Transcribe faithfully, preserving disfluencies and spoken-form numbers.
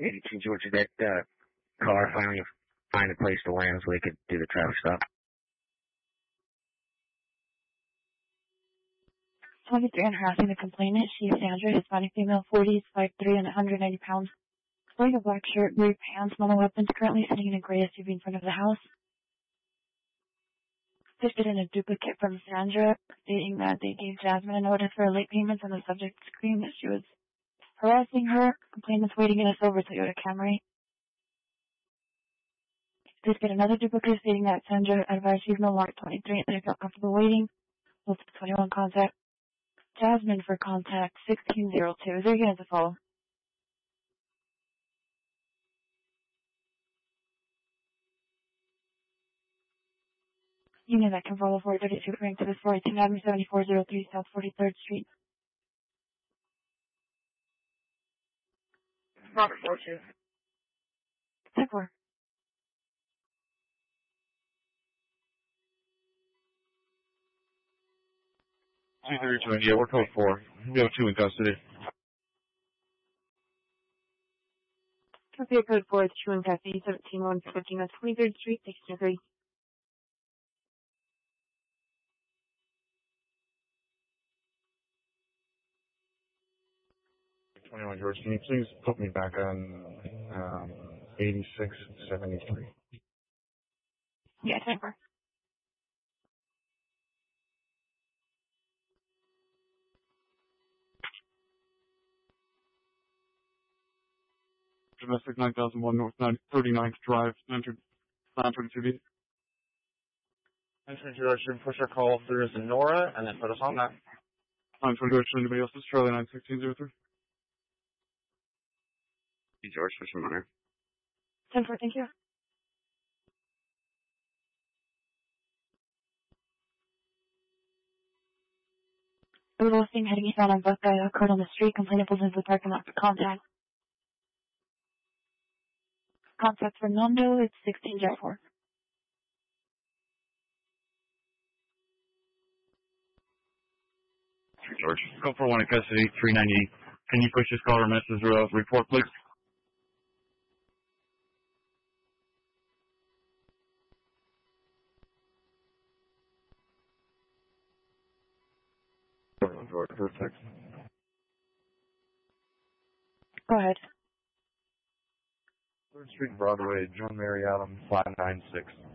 eighty-two Georgia, that uh, car finally find a place to land so they could do the traffic stop. twenty-three and harassing the complainant. She is Sandra, Hispanic female, forties, five three, and one hundred ninety pounds. Wearing a black shirt, blue pants, normal weapons, currently sitting in a gray S U V in front of the house. This is in a duplicate from Sandra, stating that they gave Jasmine a notice for late payments, and the subject screamed that she was harassing her. Complainant's waiting in a silver Toyota Camry. Please get another duplicate stating that Sandra advised she's no longer twenty-three and they felt comfortable waiting. Both twenty-one contact Jasmine for contact sixteen oh two. Is there again to follow? Union that can follow four thirty-two Frank to this four eighteen Avenue seventy-four oh three South forty-third Street. Robert four two. ten four. two thirty-two, yeah, we're code four. We have two in custody. Copy code four, it's two in custody, seventeen one fifteen on twenty-third Street, sixteen three. twenty-one, George, can you please put me back on um, eighty-six seventy-three? Yeah, ten four. Domestic nine thousand one North thirty-ninth Drive, entered nine twenty-two B. Entering direction, push our call through to Nora, and then put us on that. nine twenty direction, anybody else? This is Charlie nine sixteen oh three. George, push him on her. ten four, thank you. A little thing heading eastbound on Buckeye occurred on the street. Complainant pulls into the parking lot for contact. Contact Fernando, it's sixteen oh four. George, go for one in custody, three ninety. Can you push this caller message uh, report, please? George, perfect. Go ahead. third Street, Broadway, John Mary Adams, five nine six.